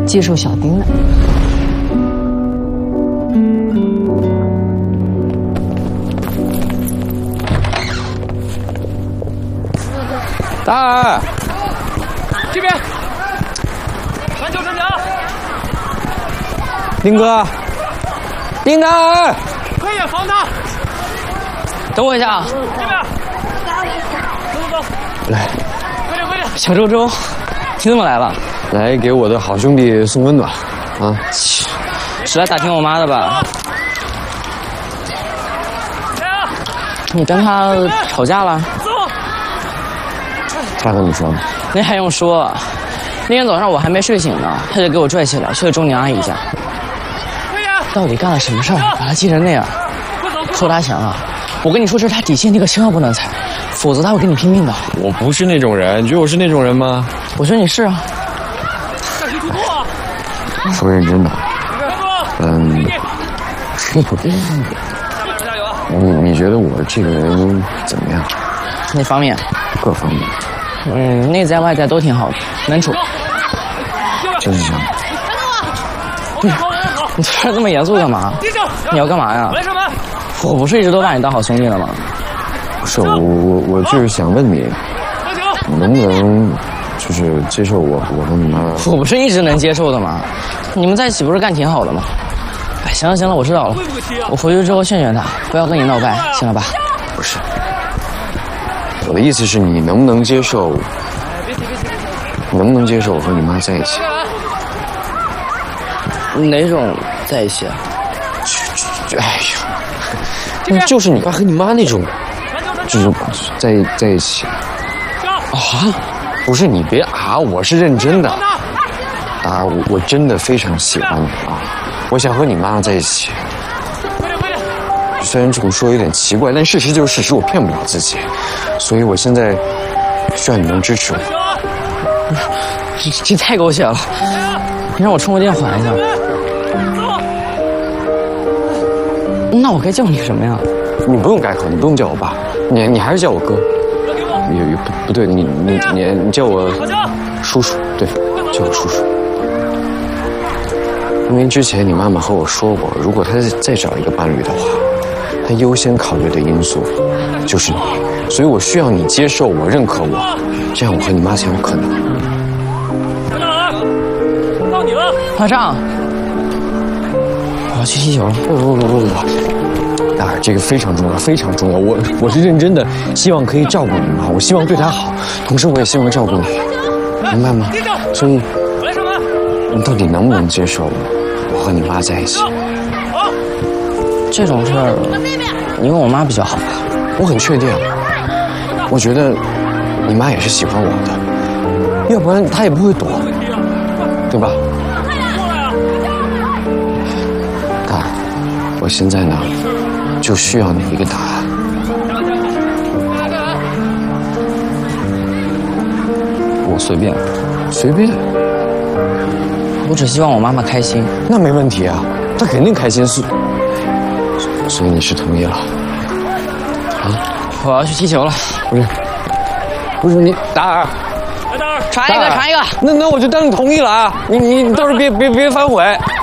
接受小丁的。 大耳， 这边，传球传球。 丁哥，丁大耳， 快点防他！ 等我一下啊。 这边，走。 来， 快点。 小周周，你怎么来了？ 来给我的好兄弟送温暖，啊！ 是来打听我妈的吧？你跟他吵架了？ 走。 他跟你说吗？ 那还用说？那天早上我还没睡醒呢，他就给我拽起来去了钟宁阿姨家。到底干了什么事儿，把他气成那样？臭大强啊！我跟你说，这是他底线，你可千万不能踩，否则他会跟你拼命的。 我不是那种人，你觉得我是那种人吗？ 我觉得你是啊。 说认真的，你觉得我这个人怎么样？ 哪方面？ 各方面。 内在外在都挺好的，能处。 就是这样。 你突然这么严肃干嘛？你要干嘛呀？我不是一直都把你当好兄弟了吗？ 不是，我就是想问你，能不能就是接受我和你妈？ 我不是一直能接受的吗？你们在一起不是干挺好的吗？哎，行了，我知道了。我回去之后劝劝他，不要跟你闹掰，行了吧？ 不是，我的意思是你能不能接受？能不能接受我和你妈在一起？ 哪种在一起啊？ 哎呀，就是你爸和你妈那种，就是在一起。啊？不是，你别啊！我是认真的。啊，我真的非常喜欢你啊！我想和你妈在一起。虽然这么说有点奇怪，但事实就是事实，我骗不了自己。所以我现在需要你能支持我。 这太狗血了！你让我充个电缓一下。那我该叫你什么呀？ 你不用改口，你不用叫我爸，你还是叫我哥。不对，你叫我叔叔，对，叫我叔叔。因为之前你妈妈和我说过，如果她再找一个伴侣的话，她优先考虑的因素就是你，所以我需要你接受我、认可我，这样我和你妈才有可能。 到你了， 马上，我要去踢球了。 不，大耳，这个非常重要，非常重要。我是认真的，希望可以照顾你妈，我希望对她好，同时我也希望照顾你，明白吗？所以，你到底能不能接受我和你妈在一起？ 这种事儿，你问我妈比较好吧？ 我很确定，我觉得你妈也是喜欢我的，要不然她也不会躲，对吧？大耳，我现在呢，就需要你一个答案。 我随便， 随便。 我只希望我妈妈开心。 那没问题啊，她肯定开心。所以你是同意了？啊？ 我要去踢球了。 不是你大耳， 传一个。 那我就当你同意了啊！你到时候别反悔。